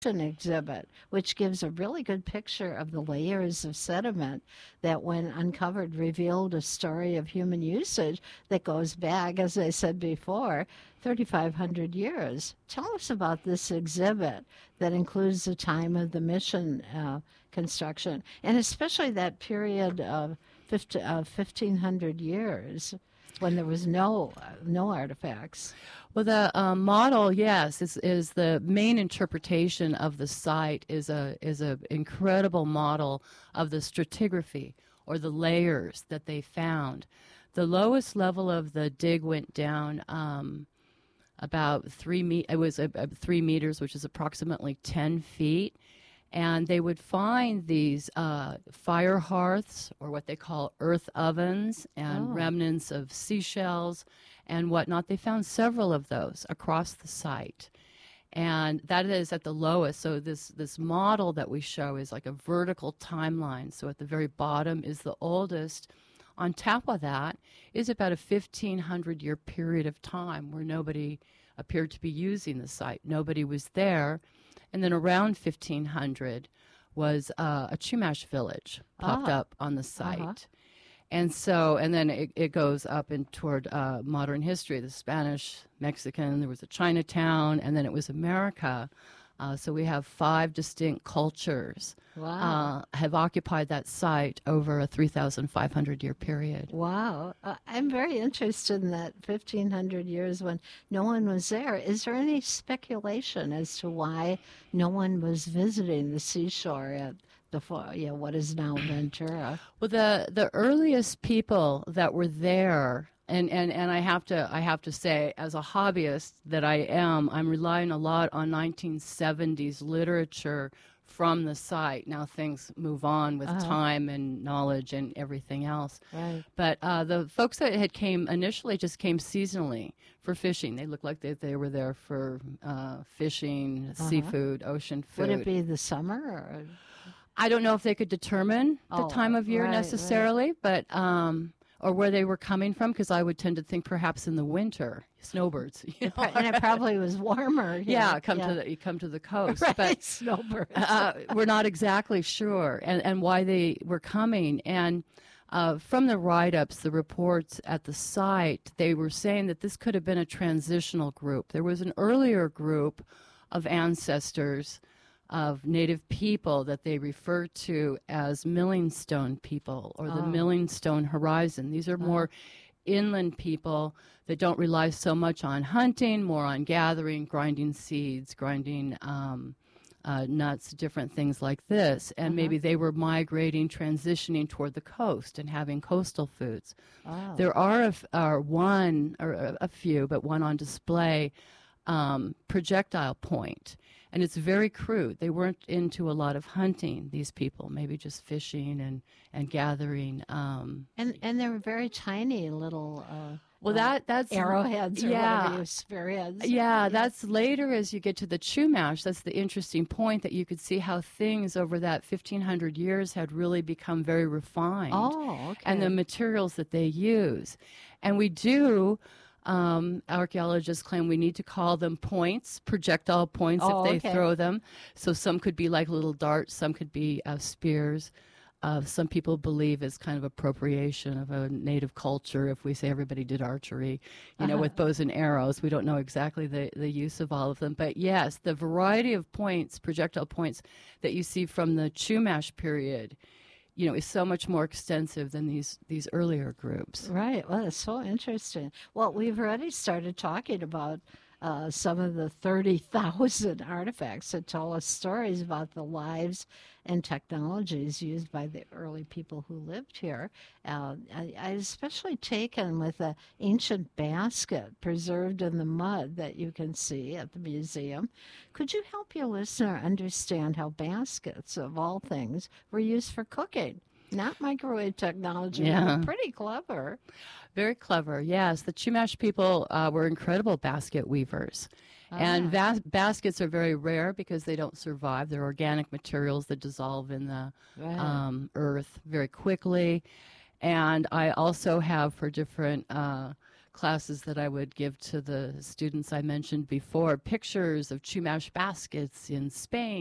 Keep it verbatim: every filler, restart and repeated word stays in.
exhibit, which gives a really good picture of the layers of sediment that, when uncovered, revealed a story of human usage that goes back, as I said before, thirty-five hundred years. Tell us about this exhibit that includes the time of the mission uh, construction, and especially that period of fifteen hundred years when there was no uh, no artifacts. Well, the uh, model, yes, is is the main interpretation of the site is a is a incredible model of the stratigraphy, or the layers that they found. The lowest level of the dig went down um, about three me- it was uh, uh, three meters, which is approximately ten feet. And they would find these uh, fire hearths, or what they call earth ovens, and Oh. remnants of seashells and whatnot. They found several of those across the site. And that is at the lowest. So this, this model that we show is like a vertical timeline. So at the very bottom is the oldest. On top of that is about a fifteen hundred year period of time where nobody appeared to be using the site. Nobody was there. And then around fifteen hundred was uh, a Chumash village popped Ah. up on the site. Uh-huh. And so, and then it, it goes up in toward uh, modern history, the Spanish, Mexican, there was a Chinatown, and then it was America. Uh, so we have five distinct cultures Wow. uh, have occupied that site over a three thousand five hundred year period. Wow. Uh, I'm very interested in that fifteen hundred years when no one was there. Is there any speculation as to why no one was visiting the seashore at the, fo- you know, what is now Ventura? Well, the the earliest people that were there, and, and, and I have to I have to say, as a hobbyist that I am, I'm relying a lot on nineteen seventies literature from the site. Now things move on with Uh-huh. time and knowledge and everything else. Right. But uh, the folks that had came initially just came seasonally for fishing. They looked like they, they were there for uh, fishing, Uh-huh. seafood, ocean food. Would it be the summer? Or? I don't know if they could determine the Oh, time of year right, right. necessarily, but um, or where they were coming from, because I would tend to think perhaps in the winter, snowbirds. You It know? pro- and it probably was warmer. here. yeah, come Yeah. to the you come to the coast, Right, but snowbirds. uh, we're not exactly sure, and and why they were coming. And uh, from the write-ups, the reports at the site, they were saying that this could have been a transitional group. There was an earlier group of ancestors of native people that they refer to as Millingstone people, or the Oh. Millingstone Horizon. These are more inland people that don't rely so much on hunting, more on gathering, grinding seeds, grinding um, uh, nuts, different things like this. And Uh-huh. maybe they were migrating, transitioning toward the coast and having coastal foods. Oh. There are, a f- are one, or a, a few, but one on display, um, projectile point. And it's very crude. They weren't into a lot of hunting, these people, maybe just fishing and, and gathering. Um, And and they were very tiny little uh, well, uh, that that's arrowheads or yeah. whatever you spearheads. Yeah, that's later as you get to the Chumash. That's the interesting point, that you could see how things over that fifteen hundred years had really become very refined. Oh, okay. And the materials that they use. And we do, um, archaeologists claim we need to call them points, projectile points, Oh, if they okay. throw them. So some could be like little darts, some could be uh, spears. Uh, some people believe it's kind of appropriation of a native culture if we say everybody did archery, you know, Uh-huh. with bows and arrows. We don't know exactly the, the use of all of them. But yes, the variety of points, projectile points, that you see from the Chumash period, you know, is so much more extensive than these, these earlier groups. Right. Well, it's so interesting. Well, we've already started talking about uh, some of the thirty thousand artifacts that tell us stories about the lives and technologies used by the early people who lived here. Uh, I, I especially taken with an ancient basket preserved in the mud that you can see at the museum. Could you help your listener understand how baskets, of all things, were used for cooking? Not microwave technology, Yeah. but pretty clever. Very clever, yes. The Chumash people uh, were incredible basket weavers. And Ah. vas- baskets are very rare because they don't survive. They're organic materials that dissolve in the Right. um, earth very quickly. And I also have, for different uh, classes that I would give to the students I mentioned before, pictures of Chumash baskets in Spain.